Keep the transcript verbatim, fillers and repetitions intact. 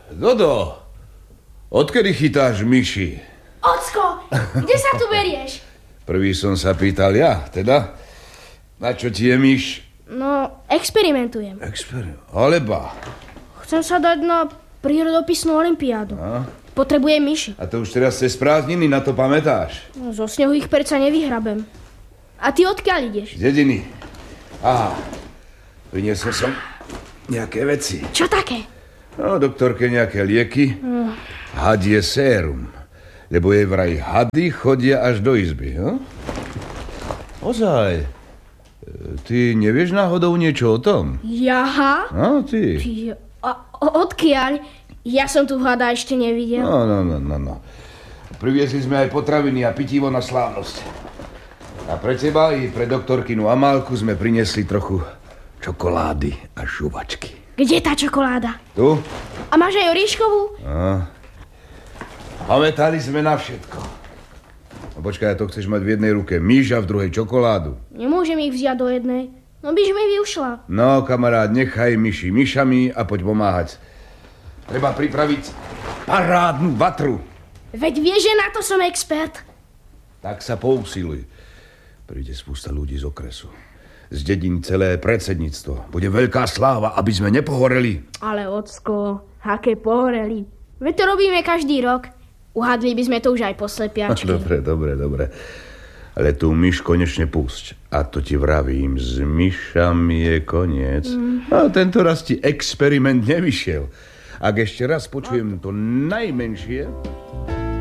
Dodo, odkedy chytáš myši? Ocko, kde sa tu berieš? Prvý som sa pýtal ja, teda. Na čo ti je myš? No, experimentujem. Experiment. Alebo. Chcem sa dať na prírodopisnú olympiádu. A? Potrebujem myši. A to už teraz cez prázdniny, na to pamätáš? No, zo snehu ich predsa nevyhrabem. A ty odkiaľ ideš? Z dediny. Aha, priniesol som nejaké veci. Čo také? No, doktorke nejaké lieky. Mm. Hadie sérum. Lebo jej vraj hady chodia až do izby, no? Ozaj. Ty nevieš náhodou niečo o tom? Jaha? No, ty. Ty a odkiaľ? Ja som tu hada ešte nevidel. No, no, no, no, no. Priviezli sme aj potraviny a pitivo na slávnosť. A pre teba i pre doktorkinu Amálku sme priniesli trochu čokolády a žuvačky. Kde tá čokoláda? Tu? A máš aj oríškovú? No. Pamätali sme na všetko. No počkaj, to chceš mať v jednej ruke myš a v druhej čokoládu. Nemôžem ich vziať do jednej. No byš mi vyušla. No, kamarát, nechaj myši myšami a poď pomáhať. Treba pripraviť parádnu vatru. Veď vieš, že na to som expert. Tak sa pousiluj. Príde spústa ľudí z okresu. Z dedín celé predsedníctvo. Bude veľká sláva, aby sme nepohoreli. Ale ocko, aké pohoreli. Veď to robíme každý rok. Uhádli by sme to už aj po slepiačky. Dobre, dobre, dobre. Ale tú myš konečne pusť. A to ti vravím, s myšami je koniec. Mm. A tento raz ti experiment nevyšiel. Ak ešte raz počujem to najmenšie...